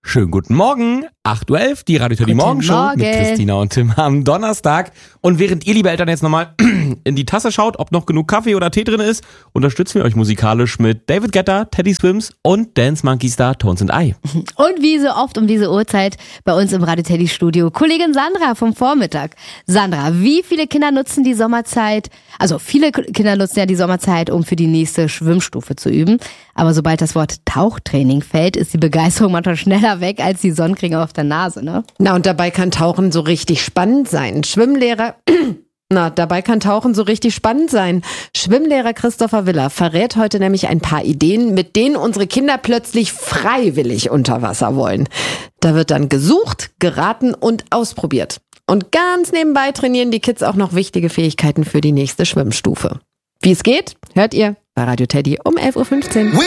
Schönen guten Morgen, 8.11 Uhr, die Radio Teddy Morgenshow mit Christina und Tim am Donnerstag. Und während ihr, liebe Eltern, jetzt nochmal in die Tasse schaut, ob noch genug Kaffee oder Tee drin ist, unterstützen wir euch musikalisch mit David Guetta, Teddy Swims und Dance Monkey Star Tones and I. Und wie so oft um diese Uhrzeit bei uns im Radio Teddy Studio Kollegin Sandra vom Vormittag. Sandra, wie viele Kinder nutzen die Sommerzeit? Also viele Kinder nutzen ja die Sommerzeit, um für die nächste Schwimmstufe zu üben. Aber sobald das Wort Tauchtraining fällt, ist die Begeisterung manchmal schneller weg als die Sonnencreme auf der Nase, ne? Und dabei kann Tauchen so richtig spannend sein. Schwimmlehrer Christopher Willer verrät heute nämlich ein paar Ideen, mit denen unsere Kinder plötzlich freiwillig unter Wasser wollen. Da wird dann gesucht, geraten und ausprobiert. Und ganz nebenbei trainieren die Kids auch noch wichtige Fähigkeiten für die nächste Schwimmstufe. Wie es geht, hört ihr bei Radio Teddy um 11.15 Uhr.